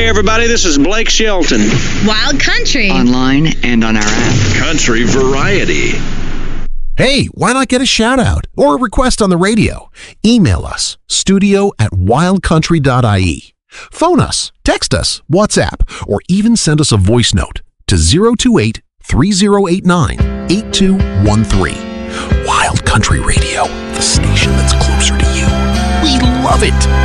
Hey, everybody, this is Blake Shelton. Wild Country. Online and on our app. Country Variety. Hey, why not get a shout out or a request on the radio? Email us, studio@wildcountry.ie. Phone us, text us, WhatsApp, or even send us a voice note to 028-3089-8213. Wild Country Radio, the station that's closer to you. We love it.